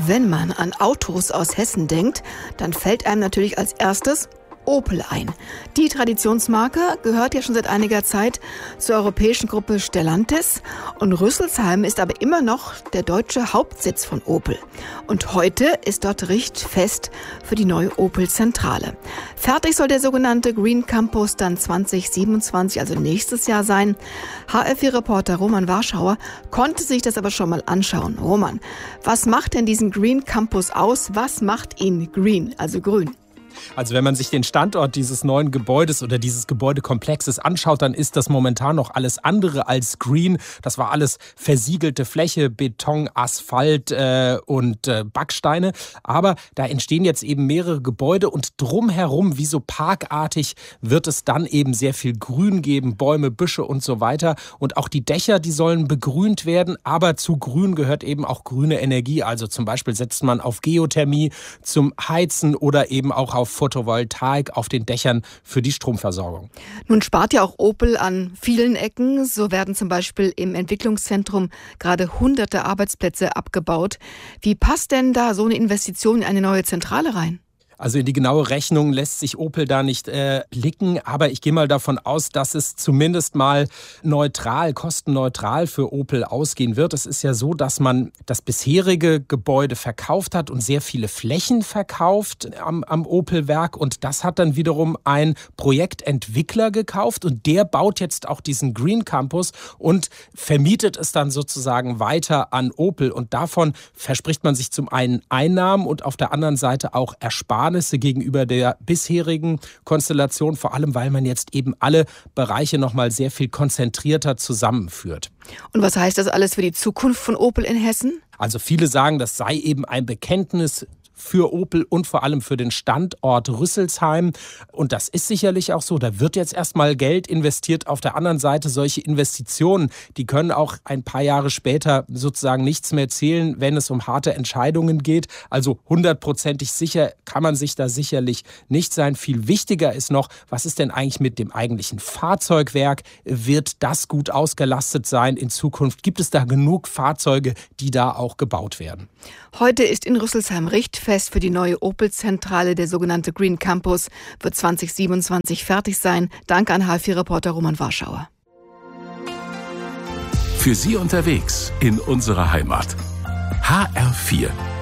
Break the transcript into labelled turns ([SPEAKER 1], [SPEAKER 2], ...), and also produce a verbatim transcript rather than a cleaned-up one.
[SPEAKER 1] Wenn man an Autos aus Hessen denkt, dann fällt einem natürlich als erstes Opel ein. Die Traditionsmarke gehört ja schon seit einiger Zeit zur europäischen Gruppe Stellantis und Rüsselsheim ist aber immer noch der deutsche Hauptsitz von Opel. Und heute ist dort richtfest für die neue Opel-Zentrale. Fertig soll der sogenannte Green Campus dann zwanzig siebenundzwanzig, also nächstes Jahr sein. H R vier-Reporter Roman Warschauer konnte sich das aber schon mal anschauen. Roman, was macht denn diesen Green Campus aus? Was macht ihn green, also grün?
[SPEAKER 2] Also wenn man sich den Standort dieses neuen Gebäudes oder dieses Gebäudekomplexes anschaut, dann ist das momentan noch alles andere als green. Das war alles versiegelte Fläche, Beton, Asphalt äh, und äh, Backsteine. Aber da entstehen jetzt eben mehrere Gebäude und drumherum, wie so parkartig, wird es dann eben sehr viel Grün geben, Bäume, Büsche und so weiter. Und auch die Dächer, die sollen begrünt werden. Aber zu Grün gehört eben auch grüne Energie. Also zum Beispiel setzt man auf Geothermie zum Heizen oder eben auch auf Photovoltaik auf den Dächern für die Stromversorgung.
[SPEAKER 1] Nun spart ja auch Opel an vielen Ecken. So werden zum Beispiel im Entwicklungszentrum gerade hunderte Arbeitsplätze abgebaut. Wie passt denn da so eine Investition in eine neue Zentrale rein?
[SPEAKER 2] Also in die genaue Rechnung lässt sich Opel da nicht äh, blicken, aber ich gehe mal davon aus, dass es zumindest mal neutral, kostenneutral für Opel ausgehen wird. Es ist ja so, dass man das bisherige Gebäude verkauft hat und sehr viele Flächen verkauft am, am Opel-Werk und das hat dann wiederum ein Projektentwickler gekauft und der baut jetzt auch diesen Green Campus und vermietet es dann sozusagen weiter an Opel und davon verspricht man sich zum einen Einnahmen und auf der anderen Seite auch Ersparnisse gegenüber der bisherigen Konstellation, vor allem weil man jetzt eben alle Bereiche noch mal sehr viel konzentrierter zusammenführt.
[SPEAKER 1] Und was heißt das alles für die Zukunft von Opel in Hessen?
[SPEAKER 2] Also viele sagen, das sei eben ein Bekenntnis für Opel und vor allem für den Standort Rüsselsheim. Und das ist sicherlich auch so. Da wird jetzt erstmal Geld investiert. Auf der anderen Seite solche Investitionen, die können auch ein paar Jahre später sozusagen nichts mehr zählen, wenn es um harte Entscheidungen geht. Also hundertprozentig sicher kann man sich da sicherlich nicht sein. Viel wichtiger ist noch, was ist denn eigentlich mit dem eigentlichen Fahrzeugwerk? Wird das gut ausgelastet sein in Zukunft? Gibt es da genug Fahrzeuge, die da auch gebaut werden?
[SPEAKER 1] Heute ist in Rüsselsheim richtfest für die neue Opel-Zentrale. Der sogenannte Green Campus wird zwanzig siebenundzwanzig fertig sein. Danke an H R vier-Reporter Roman Warschauer.
[SPEAKER 3] Für Sie unterwegs in unserer Heimat. H R vier.